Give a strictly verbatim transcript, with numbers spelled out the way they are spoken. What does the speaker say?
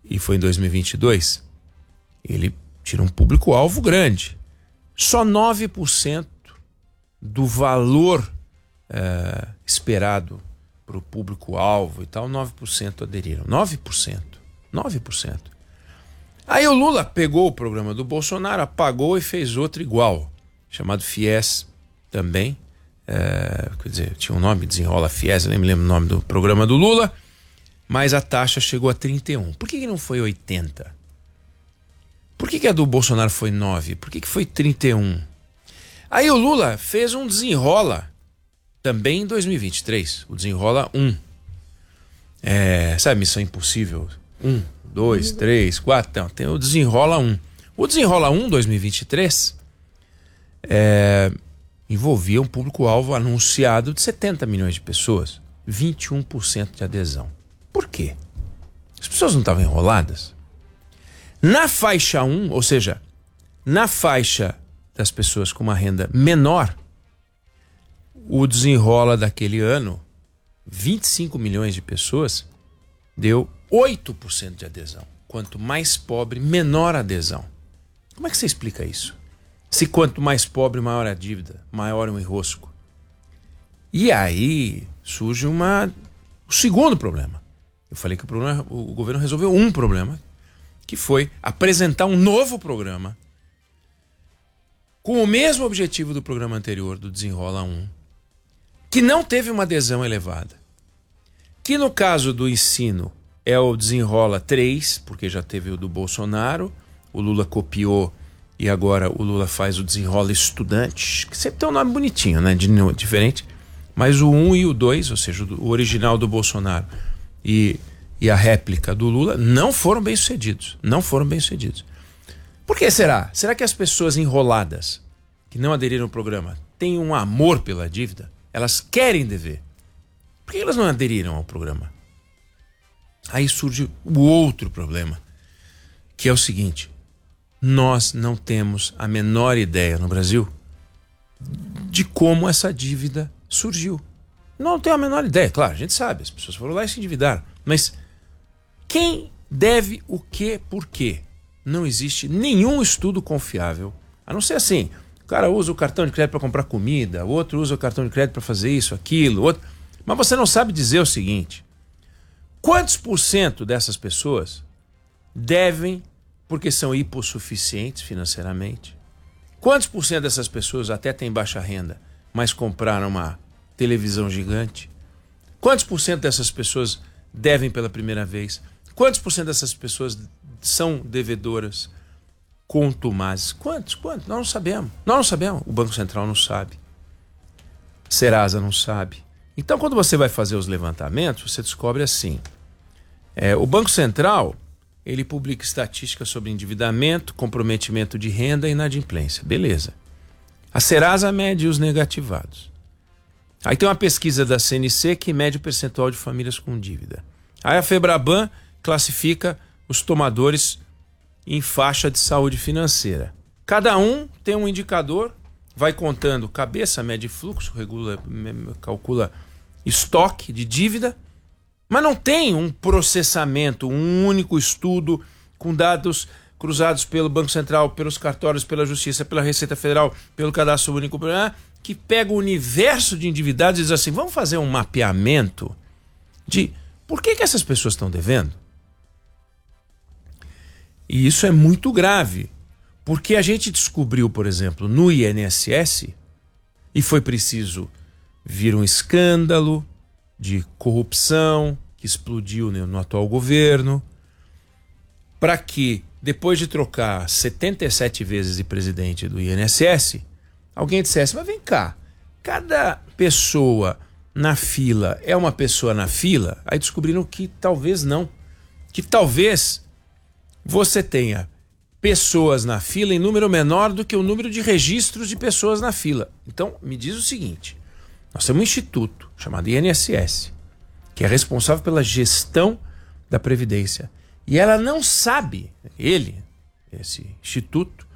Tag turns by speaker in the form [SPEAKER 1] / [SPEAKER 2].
[SPEAKER 1] e foi em dois mil e vinte e dois, ele tira um público-alvo grande. Só nove por cento do valor é, esperado para o público-alvo e tal, nove por cento aderiram. nove por cento. nove por cento. Aí o Lula pegou o programa do Bolsonaro, apagou e fez outro igual, chamado FIES também. É, quer dizer, tinha um nome, Desenrola FIES, eu nem me lembro o nome do programa do Lula, mas a taxa chegou a trinta e um. Por que que não foi oitenta? Por que que a do Bolsonaro foi nove? Por que que foi trinta e um? Aí o Lula fez um Desenrola também em dois mil e vinte e três, o Desenrola um. É, sabe, Missão Impossível? um, dois, três, quatro, não, tem o Desenrola um. O Desenrola um dois mil e vinte e três é, envolvia um público-alvo anunciado de setenta milhões de pessoas, vinte e um por cento de adesão. Por quê? As pessoas não estavam enroladas? Na faixa um, ou seja, na faixa das pessoas com uma renda menor, o Desenrola daquele ano, vinte e cinco milhões de pessoas, deu oito por cento de adesão. Quanto mais pobre, menor a adesão. Como é que você explica isso? Se quanto mais pobre, maior a dívida, maior o enrosco. E aí surge uma, o segundo problema. Eu falei que o, problema, o governo resolveu um problema, que foi apresentar um novo programa com o mesmo objetivo do programa anterior, do Desenrola um, que não teve uma adesão elevada. Que no caso do ensino é o Desenrola três, porque já teve o do Bolsonaro, o Lula copiou e agora o Lula faz o Desenrola Estudante, que sempre tem um nome bonitinho, né? Diferente. Mas o um e o dois, ou seja, o original do Bolsonaro e, e a réplica do Lula, não foram bem sucedidos. Não foram bem sucedidos. Por que será? Será que as pessoas enroladas, que não aderiram ao programa, têm um amor pela dívida? Elas querem dever. Por que elas não aderiram ao programa? Aí surge o outro problema, que é o seguinte: nós não temos a menor ideia no Brasil de como essa dívida surgiu. Não tem a menor ideia, claro, a gente sabe, as pessoas foram lá e se endividaram, mas quem deve o quê, por quê? Não existe nenhum estudo confiável, a não ser assim, o cara usa o cartão de crédito para comprar comida, o outro usa o cartão de crédito para fazer isso, aquilo, outro, mas você não sabe dizer o seguinte: quantos por cento dessas pessoas devem porque são hipossuficientes financeiramente? Quantos por cento dessas pessoas até têm baixa renda, mas compraram uma televisão gigante? Quantos por cento dessas pessoas devem pela primeira vez? Quantos por cento dessas pessoas são devedoras contumazes? Quantos? Quantos? Nós não sabemos. Nós não sabemos. O Banco Central não sabe. Serasa não sabe. Então, quando você vai fazer os levantamentos, você descobre assim: é, o Banco Central ele publica estatísticas sobre endividamento, comprometimento de renda e inadimplência. Beleza. A Serasa mede os negativados. Aí tem uma pesquisa da C N C que mede o percentual de famílias com dívida. Aí a Febraban classifica os tomadores em faixa de saúde financeira. Cada um tem um indicador, vai contando cabeça, mede fluxo, regula, calcula estoque de dívida, mas não tem um processamento, um único estudo com dados cruzados pelo Banco Central, pelos cartórios, pela Justiça, pela Receita Federal, pelo Cadastro Único, que pega o universo de endividados e diz assim: vamos fazer um mapeamento de por que que essas pessoas estão devendo? E isso é muito grave, porque a gente descobriu, por exemplo, no I N S S, e foi preciso vir um escândalo de corrupção que explodiu no, no atual governo, para que, depois de trocar setenta e sete vezes de presidente do I N S S, alguém dissesse: mas vem cá, cada pessoa na fila é uma pessoa na fila? Aí descobriram que talvez não, que talvez você tenha pessoas na fila em número menor do que o número de registros de pessoas na fila. Então, me diz o seguinte: nós temos um instituto chamado I N S S, que é responsável pela gestão da Previdência. E ela não sabe, ele, esse instituto,